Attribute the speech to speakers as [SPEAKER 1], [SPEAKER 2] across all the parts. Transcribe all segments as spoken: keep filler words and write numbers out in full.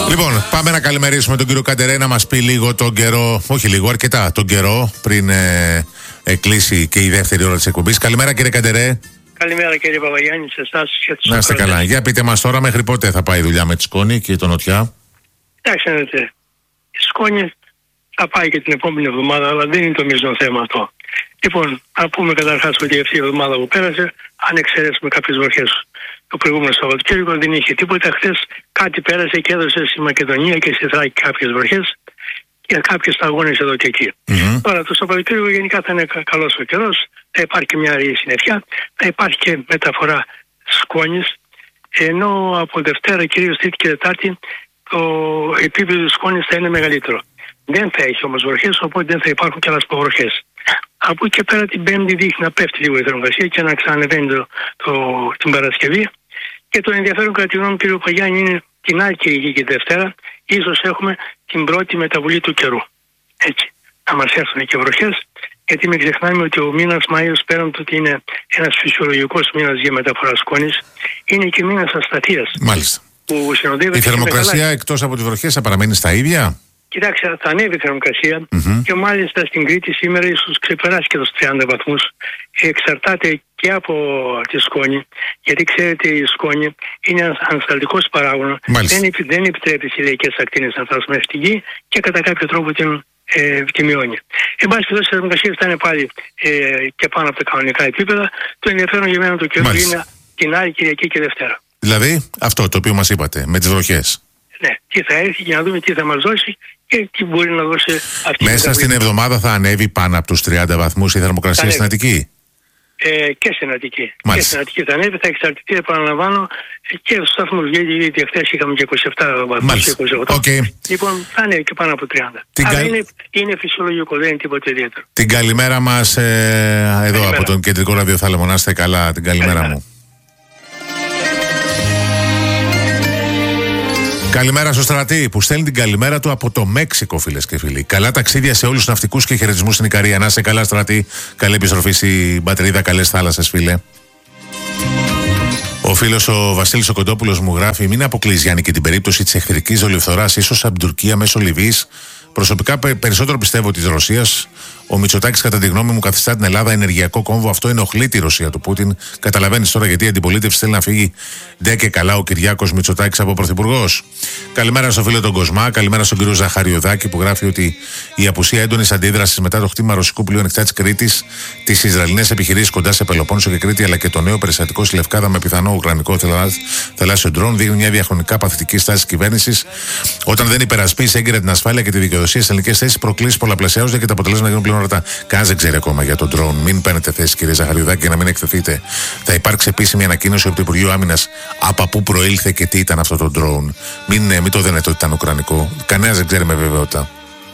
[SPEAKER 1] Λοιπόν, πάμε να καλημερίσουμε τον κύριο Καντερέ να μας πει λίγο τον καιρό, όχι λίγο, αρκετά τον καιρό πριν ε, ε, κλείσει και η δεύτερη ώρα της εκπομπής. Καλημέρα κύριε Καντερέ.
[SPEAKER 2] Καλημέρα κύριε Παπαγιάννη, σε εσάς και τους
[SPEAKER 1] να είστε καλά. Για πείτε μας τώρα μέχρι πότε θα πάει η δουλειά με τη Σκόνη και τον Νοτιά.
[SPEAKER 2] Εντάξει, η Σκόνη θα πάει και την επόμενη εβδομάδα, αλλά δεν είναι το μείζον θέμα αυτό. Λοιπόν, να πούμε καταρχάς ότι αυτή η εβδομάδα που πέρασε, αν εξαιρέσουμε κάποιες βροχές το προηγούμενο Σαββατοκύριακο, δεν είχε τίποτα. Χθες κάτι πέρασε και έδωσε στη Μακεδονία και στη Θράκη κάποιες βροχές και κάποιες σταγόνες εδώ και εκεί. Mm-hmm. Τώρα το Σαββατοκύριακο γενικά θα είναι καλός ο καιρός, θα υπάρχει μια αργή συννεφιά, θα υπάρχει και μεταφορά σκόνης, ενώ από Δευτέρα, κυρίως Τρίτη και Τετάρτη, το επίπεδο της σκόνης θα είναι μεγαλύτερο. Δεν θα έχει όμως βροχές, οπότε δεν θα υπάρχουν και άλλες βροχές. Από εκεί και πέρα την Πέμπτη δείχνει να πέφτει λίγο η θερμοκρασία και να ξανανεβαίνει το, το, την Παρασκευή. Και το ενδιαφέρον κατά τη γνώμη του κ. Παγιάννη είναι την άλλη Κυριακή και Δευτέρα. Ίσως έχουμε την πρώτη μεταβολή του καιρού. Έτσι. Να μας έρθουν και βροχές, γιατί μην ξεχνάμε ότι ο μήνας Μάιος, πέραν του ότι είναι ένας φυσιολογικός μήνας για μεταφορά σκόνης, είναι και μήνας ασταθείας.
[SPEAKER 1] Μάλιστα.
[SPEAKER 2] Που η
[SPEAKER 1] θερμοκρασία εκτός από τις βροχές θα παραμένει στα ίδια.
[SPEAKER 2] Κοιτάξτε, θα ανέβει η θερμοκρασία mm-hmm. και μάλιστα στην Κρήτη σήμερα ίσως ξεπεράσει και τους τριάντα βαθμούς. Εξαρτάται και από τη σκόνη, γιατί ξέρετε η σκόνη είναι ένας ανασταλτικός παράγων. Δεν, δεν επιτρέπει τις ηλιακές ακτίνες να φτάσουν μέχρι τη γη και κατά κάποιο τρόπο την, ε, τη μειώνει. Εν πάση περιπτώσει, οι θερμοκρασίες θα είναι πάλι ε, και πάνω από τα κανονικά επίπεδα. Το ενδιαφέρον για μένα το καιρό είναι την άλλη Κυριακή και Δευτέρα.
[SPEAKER 1] Δηλαδή αυτό το οποίο μας είπατε, με τις βροχές.
[SPEAKER 2] Ναι, τι θα έρθει για να δούμε τι θα μας δώσει και τι μπορεί να δώσει αυτή.
[SPEAKER 1] Μέσα στην εβδομάδα θα ανέβει πάνω από τους τριάντα βαθμούς η θερμοκρασία στην Αττική.
[SPEAKER 2] Ε, και στην Αττική. Και στην Αττική θα ανέβει, θα εξαρτηθεί, επαναλαμβάνω, και στους σταθμούς. Γιατί χθες είχαμε και είκοσι επτά βαθμούς. είκοσι οκτώ.
[SPEAKER 1] Okay.
[SPEAKER 2] Λοιπόν, θα ανέβει και πάνω από τριάντα. Την Αλλά κα... είναι, είναι φυσιολογικό, δεν είναι τίποτα ιδιαίτερο.
[SPEAKER 1] Την καλημέρα μας ε, εδώ καλημέρα. Από τον Κεντρικό Ραδιοθάλαμο. Να είστε καλά, την καλημέρα, καλημέρα. μου. Καλημέρα στο Στρατή που στέλνει την καλημέρα του από το Μέξικο, φίλες και φίλοι. Καλά ταξίδια σε όλους τους ναυτικούς και χαιρετισμούς στην Ικαρία. Να είσαι καλά, Στρατή. Καλή επιστροφή στην πατρίδα. Καλές θάλασσες, φίλε. Ο φίλος ο Βασίλης ο Κοντόπουλος μου γράφει: μην αποκλείς, Γιάννη, και την περίπτωση της εχθρικής δολιοφθοράς, ίσως από την Τουρκία μέσω Λιβύης. Προσωπικά περισσότερο πιστεύω της Ρωσίας. Ο Μητσοτάκης, κατά τη γνώμη μου, καθιστά την Ελλάδα ενεργειακό κόμβο. Αυτό ενοχλεί τη Ρωσία του Πούτιν. Καταλαβαίνεις τώρα γιατί η αντιπολίτευση θέλει να φύγει ντε και καλά ο Κυριάκος Μητσοτάκης από πρωθυπουργός. Καλημέρα στο φίλο τον Κοσμά. Καλημέρα στον κύριο Ζαχαριουδάκη που γράφει ότι η απουσία έντονης αντίδρασης μετά το χτύπημα ρωσικού πλοίου ανοιχτά της Κρήτης, τις Ισραηλινές επιχειρήσεις κοντά σε Πελοπόννησο και Κρήτη, αλλά και το νέο περιστατικό στη Λευκάδα με πιθανό ουκρανικό θαλάσσιο ντρόν δείχνει μια διαχρονικά παθητική στάση της κυβέρνησης. Όταν δεν υπερασπίσει έγκαιρα την ασφάλεια και τη δικαιοδοσία στις ελληνικές θέσεις, προκλήσεις πολλαπλασιάζονται και τα αποτελέσματα γίνουν πλέον ορατά. Κανένας δεν ξέρει ακόμα για τον ντρόν. Μην παίρνετε θέση, κύριε Ζαχαριουδάκη, για να μην εκθεθείτε. Θα υπάρξει επίσημη ανακοίνωση από το Υπουργείο Άμυνας από πού προήλθε και τι ήταν αυτό το ντρόν. Μην, μην το δένετε ότι ήταν ουκρανικό. Κανένας δεν ξέρει με βεβαιότητα.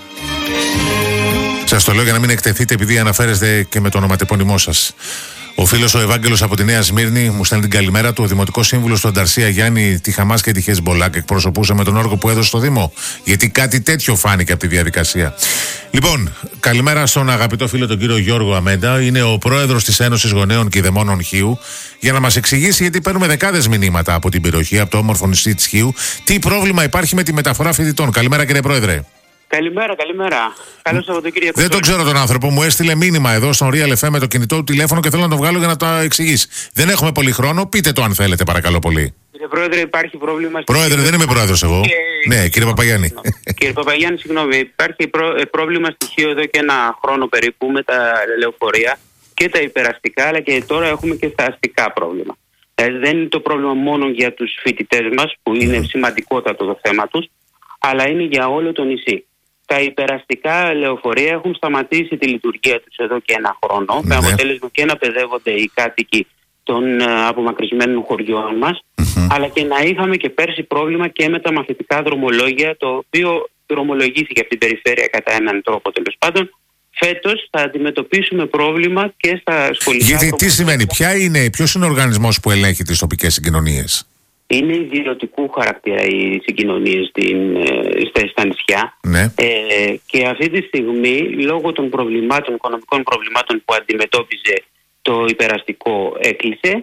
[SPEAKER 1] Σας το λέω για να μην εκτεθείτε, επειδή αναφέρεστε και με το ονοματεπώνυμό σας. Ο φίλος ο Ευάγγελος από τη Νέα Σμύρνη μου στέλνει την καλημέρα του. Ο δημοτικός σύμβουλος του Ανταρσία Γιάννη, τη Χαμάς και τη Χεσμπολάκ εκπροσωπούσε με τον όργο που έδωσε στο Δήμο. Γιατί κάτι τέτοιο φάνηκε από τη διαδικασία. Λοιπόν, καλημέρα στον αγαπητό φίλο τον κύριο Γιώργο Αμέντα. Είναι ο πρόεδρος της Ένωσης Γονέων και Ιδεμόνων Χίου. Για να μας εξηγήσει, γιατί παίρνουμε δεκάδες μηνύματα από την περιοχή, από το όμορφο νησί της Χίου, τι πρόβλημα υπάρχει με τη μεταφορά φοιτητών. Καλημέρα, κύριε Πρόεδρε.
[SPEAKER 3] Καλημέρα, καλημέρα. Καλό Σαββατοκύριακο.
[SPEAKER 1] Δεν τον ξέρω τον άνθρωπο. Μου έστειλε μήνυμα εδώ στον Real εφ εμ με το κινητό του τηλέφωνο και θέλω να το βγάλω για να το εξηγήσει. Δεν έχουμε πολύ χρόνο. Πείτε το αν θέλετε, παρακαλώ πολύ.
[SPEAKER 3] Κύριε Πρόεδρε, υπάρχει πρόβλημα.
[SPEAKER 1] Πρόεδρε, δεν είμαι πρόεδρος εγώ. Και... Ναι, κύριε Παπαγιάννη.
[SPEAKER 3] Κύριε Παπαγιάννη, συγγνώμη. Υπάρχει προ... πρόβλημα στοιχείο εδώ και ένα χρόνο περίπου με τα λεωφορεία και τα υπεραστικά, αλλά και τώρα έχουμε και στα αστικά πρόβλημα. Δηλαδή δεν είναι το πρόβλημα μόνο για τους φοιτητές μας, που είναι mm. σημαντικότατο το θέμα τους, αλλά είναι για όλο το νησί. Τα υπεραστικά λεωφορεία έχουν σταματήσει τη λειτουργία τους εδώ και ένα χρόνο, mm-hmm. με αποτέλεσμα και να παιδεύονται οι κάτοικοι των uh, απομακρυσμένων χωριών μας, mm-hmm. αλλά και να είχαμε και πέρσι πρόβλημα και με τα μαθητικά δρομολόγια, το οποίο δρομολογήθηκε από την περιφέρεια κατά έναν τρόπο τέλος πάντων. Φέτος θα αντιμετωπίσουμε πρόβλημα και στα σχολικά.
[SPEAKER 1] Γιατί τι σημαίνει, ποια είναι, ποιος είναι ο οργανισμός που ελέγχει τις τοπικές συγκοινωνίες?
[SPEAKER 3] Είναι ιδιωτικού χαρακτήρα οι συγκοινωνίες στα νησιά.
[SPEAKER 1] Ναι.
[SPEAKER 3] Ε, και αυτή τη στιγμή, λόγω των προβλημάτων, οικονομικών προβλημάτων που αντιμετώπιζε το υπεραστικό, έκλεισε.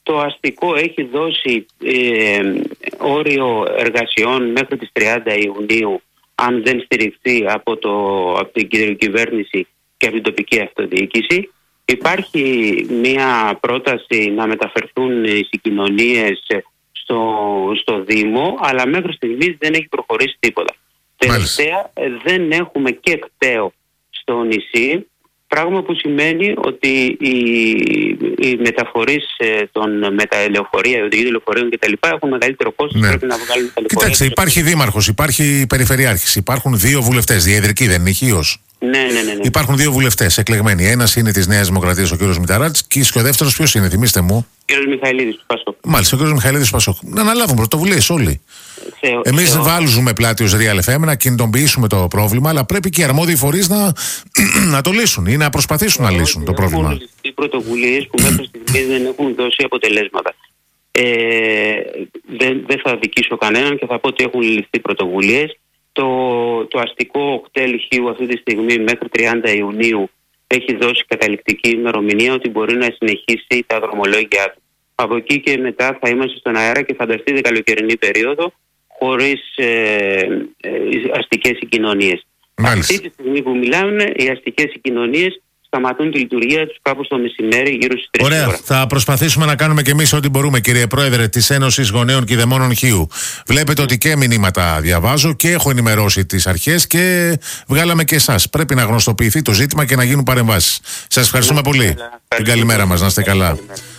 [SPEAKER 3] Το αστικό έχει δώσει ε, όριο εργασιών μέχρι τις τριάντα Ιουνίου, αν δεν στηριχθεί από, το, από την κυβέρνηση και από την τοπική αυτοδιοίκηση. Υπάρχει μια πρόταση να μεταφερθούν οι συγκοινωνίες στο, στο Δήμο, αλλά μέχρι στιγμής δεν έχει προχωρήσει τίποτα. Τελευταία, δεν έχουμε και κταίο στο νησί, πράγμα που σημαίνει ότι οι, οι μεταφορείς των μεταλεωφορείων, οδηγοί λεωφορείων κτλ. Έχουν μεγαλύτερο κόστος, ναι. Πρέπει να βγάλουν τα λεωφορεία.
[SPEAKER 1] Κοιτάξτε, υπάρχει δήμαρχος, υπάρχει περιφερειάρχης, υπάρχουν δύο βουλευτές, διεδρικοί δεν είναι ηχείος.
[SPEAKER 3] Ναι, ναι, ναι, ναι.
[SPEAKER 1] Υπάρχουν δύο βουλευτές εκλεγμένοι. Ένας είναι της Νέας Δημοκρατίας, ο κ. Μηταράτης, και ο δεύτερος ποιος είναι, θυμίστε μου.
[SPEAKER 3] Ο κ. Μιχαηλίδης του Πασόκ.
[SPEAKER 1] Μάλιστα, ο κ. Μιχαηλίδης του Πασόκ. Να αναλάβουν πρωτοβουλίες όλοι. Εμείς θεω... βάλουμε πλάτη ως Real εφ εμ να κινητοποιήσουμε το πρόβλημα, αλλά πρέπει και οι αρμόδιοι φορείς να, να το λύσουν ή να προσπαθήσουν να λύσουν το πρόβλημα.
[SPEAKER 3] Έχουν ληφθεί πρωτοβουλίες που μέχρι στιγμής δεν έχουν δώσει αποτελέσματα. Ε, δεν, δεν θα δικήσω κανέναν και θα πω ότι έχουν ληφθεί πρωτοβουλίες. Το, το αστικό κτέλ Χίου αυτή τη στιγμή μέχρι τριάντα Ιουνίου έχει δώσει καταληκτική ημερομηνία ότι μπορεί να συνεχίσει τα δρομολόγια του. Από εκεί και μετά θα είμαστε στον αέρα και φανταστείτε καλοκαιρινή περίοδο χωρίς ε, ε, αστικές συγκοινωνίες. Αυτή τη στιγμή που μιλάμε, οι αστικές συγκοινωνίες σταματούν τη λειτουργία τους κάπου στο μεσημέρι, γύρω στις τρεις.
[SPEAKER 1] Ωραία. Ώρα. Θα προσπαθήσουμε να κάνουμε και εμείς ό,τι μπορούμε, κύριε Πρόεδρε της Ένωσης Γονέων Κηδεμόνων Χίου. Βλέπετε ότι και μηνύματα διαβάζω και έχω ενημερώσει τις αρχές και βγάλαμε και εσάς. Πρέπει να γνωστοποιηθεί το ζήτημα και να γίνουν παρεμβάσεις. Σας ευχαριστούμε πολύ. Καλά. Την καλημέρα μας. Να είστε καλά.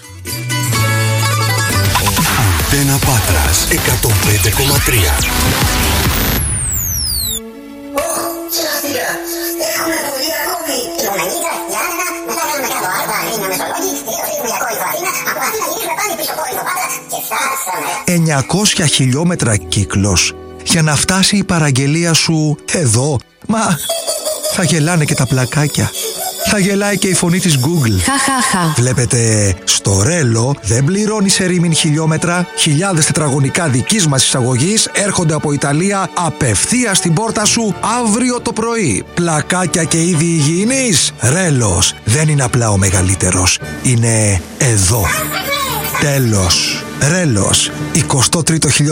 [SPEAKER 4] Αντένα Πάτρας εκατόν πέντε κόμμα τρία.
[SPEAKER 5] εννιακόσια χιλιόμετρα κύκλος για να φτάσει η παραγγελία σου εδώ. Μα θα γελάνε και τα πλακάκια. Θα γελάει και η φωνή της Google.
[SPEAKER 6] Χαχαχα.
[SPEAKER 5] Βλέπετε, στο Ρέλο δεν πληρώνει σε ρήμιν χιλιόμετρα. Χιλιάδες τετραγωνικά δικής μας εισαγωγής έρχονται από Ιταλία απευθείας στην πόρτα σου αύριο το πρωί. Πλακάκια και είδη υγιεινής. Ρέλος δεν είναι απλά ο μεγαλύτερος. Είναι εδώ. Τέλος. Ρέλος. εικοστό τρίτο χιλιόμετρο.